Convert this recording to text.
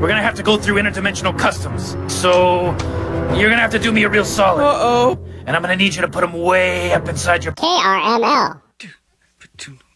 we're gonna have to go through interdimensional customs. So, you're gonna have to do me a real solid. Uh-oh. And I'm gonna need you to put them way up inside your... KRML.